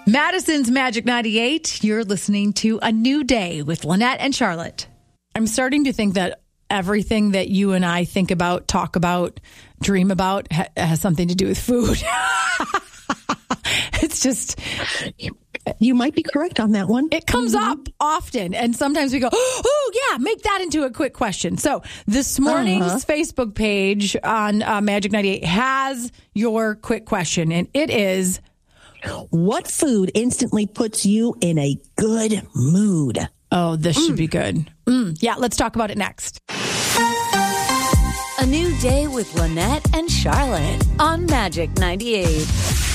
Madison's Magic 98. You're listening to A New Day with Lynette and Charlotte. I'm starting to think that everything that you and I think about, talk about, dream about has something to do with food. It's just... You might be correct on that one. It comes up often, and sometimes we go, oh, yeah, make that into a quick question. So this morning's Facebook page on Magic 98 has your quick question, and it is... What food instantly puts you in a good mood? Oh, this should be good. Yeah, let's talk about it next. A New Day with Lynette and Charlotte on Magic 98.